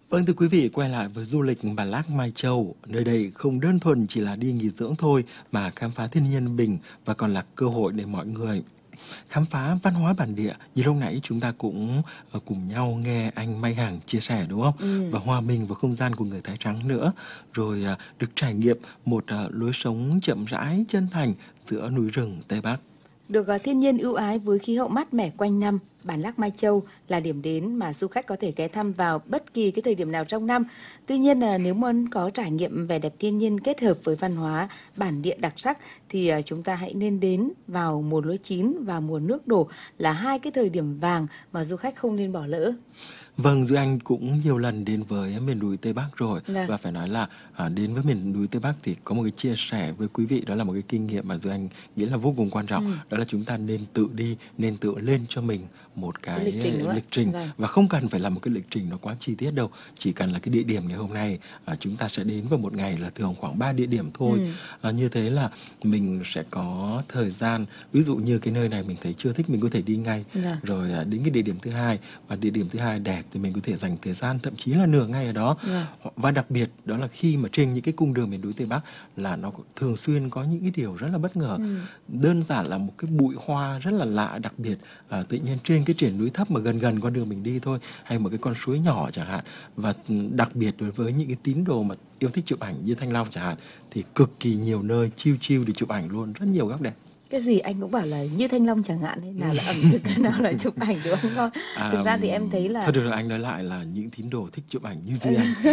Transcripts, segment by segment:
Vâng, thưa quý vị, quay lại với du lịch Bản Lác Mai Châu. Nơi đây không đơn thuần chỉ là đi nghỉ dưỡng thôi, mà khám phá thiên nhiên bình và còn là cơ hội để mọi người khám phá văn hóa bản địa. Như lúc nãy chúng ta cũng cùng nhau nghe anh Mai Hằng chia sẻ đúng không? Và hòa mình vào không gian của người Thái Trắng nữa. Rồi được trải nghiệm một lối sống chậm rãi, chân thành giữa núi rừng Tây Bắc. Được thiên nhiên ưu ái với khí hậu mát mẻ quanh năm, Bản Lác Mai Châu là điểm đến mà du khách có thể ghé thăm vào bất kỳ cái thời điểm nào trong năm. Tuy nhiên là nếu muốn có trải nghiệm vẻ đẹp thiên nhiên kết hợp với văn hóa bản địa đặc sắc thì chúng ta hãy nên đến vào mùa lúa chín và mùa nước đổ, là hai cái thời điểm vàng mà du khách không nên bỏ lỡ. Vâng, Duy Anh cũng nhiều lần đến với miền núi Tây Bắc rồi. Và phải nói là đến với miền núi Tây Bắc thì có một cái chia sẻ với quý vị, đó là một cái kinh nghiệm mà Duy Anh nghĩ là vô cùng quan trọng. Đó là chúng ta nên tự đi, nên tự lên cho mình một cái lịch trình. Và không cần phải là một cái lịch trình nó quá chi tiết đâu. Chỉ cần là cái địa điểm ngày hôm nay chúng ta sẽ đến vào một ngày là thường khoảng 3 địa điểm thôi. Như thế là mình sẽ có thời gian, ví dụ như cái nơi này mình thấy chưa thích, mình có thể đi ngay. Rồi đến cái địa điểm thứ hai, và địa điểm thứ hai đẹp thì mình có thể dành thời gian thậm chí là nửa ngày ở đó. Và đặc biệt đó là khi mà trên những cái cung đường miền núi Tây Bắc là nó thường xuyên có những cái điều rất là bất ngờ. Đơn giản là một cái bụi hoa rất là lạ, đặc biệt tự nhiên trên cái triển núi thấp mà gần gần con đường mình đi thôi, hay một cái con suối nhỏ chẳng hạn. Và đặc biệt đối với những cái tín đồ mà yêu thích chụp ảnh như Thanh Long chẳng hạn, thì cực kỳ nhiều nơi chill để chụp ảnh luôn, rất nhiều góc đẹp. Cái gì anh cũng bảo là như Thanh Long chẳng hạn ấy, nào là ẩm thực, nào là chụp ảnh đúng không con? Thực ra thì em thấy là... Thôi được rồi, anh nói lại là những tín đồ thích chụp ảnh như Duy Anh.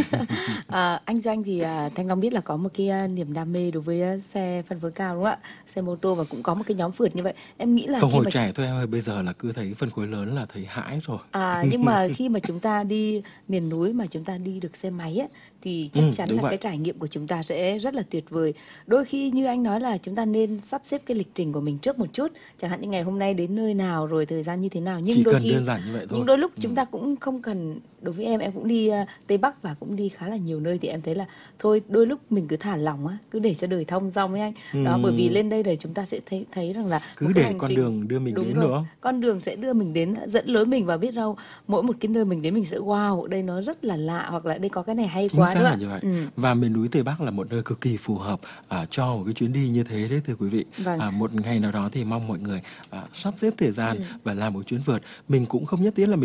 Anh Doanh thì Thanh Long biết là có một cái niềm đam mê đối với xe phân khối cao đúng không ạ? Xe mô tô, và cũng có một cái nhóm phượt như vậy. Em nghĩ là không, hồi trẻ thôi em ơi, bây giờ là cứ thấy phân khối lớn là thấy hãi rồi. Nhưng mà khi mà chúng ta đi miền núi mà chúng ta đi được xe máy ấy, thì chắc chắn là cái trải nghiệm của chúng ta sẽ rất là tuyệt vời. Đôi khi như anh nói là chúng ta nên sắp xếp cái lịch trình của mình trước một chút, chẳng hạn như ngày hôm nay đến nơi nào rồi thời gian như thế nào. Nhưng chỉ đôi cần khi đơn giản như vậy thôi. Nhưng đôi lúc chúng ta cũng không cần. Đối với em cũng đi Tây Bắc và cũng đi khá là nhiều nơi, thì em thấy là thôi đôi lúc mình cứ thả lỏng á, cứ để cho đời thong dong ấy anh. Đó, bởi vì lên đây để chúng ta sẽ thấy rằng là cứ để con đường đưa mình đến nữa. Con đường sẽ đưa mình đến, dẫn lối mình, và biết đâu mỗi một cái nơi mình đến mình sẽ wow, đây nó rất là lạ, hoặc là đây có cái này hay quá nữa. Như vậy. Và miền núi Tây Bắc là một nơi cực kỳ phù hợp cho một cái chuyến đi như thế đấy thưa quý vị. Một ngày nào đó thì mong mọi người sắp xếp thời gian và làm một chuyến vượt. Mình cũng không nhất thiết là mình